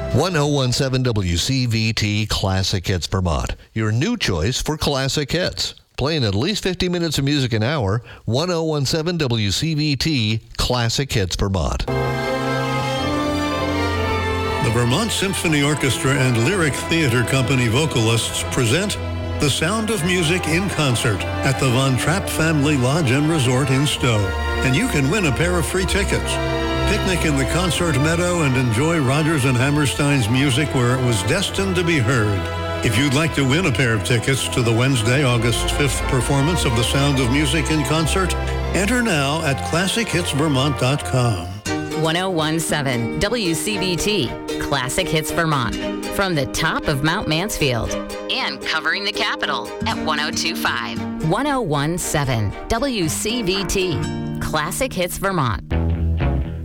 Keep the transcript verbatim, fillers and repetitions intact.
one oh one seven W C V T Classic Hits Vermont, your new choice for classic hits. Playing at least fifty minutes of music an hour, one oh one seven W C V T Classic Hits Vermont. The Vermont Symphony Orchestra and Lyric Theater Company vocalists present The Sound of Music in Concert at the Von Trapp Family Lodge and Resort in Stowe. And you can win a pair of free tickets. Picnic in the concert meadow and enjoy Rodgers and Hammerstein's music where it was destined to be heard. If you'd like to win a pair of tickets to the Wednesday, August fifth performance of The Sound of Music in Concert, enter now at classic hits vermont dot com. one oh one seven W C V T Classic Hits Vermont, from the top of Mount Mansfield and covering the capital at one oh two point five. one oh one seven W C V T Classic Hits Vermont.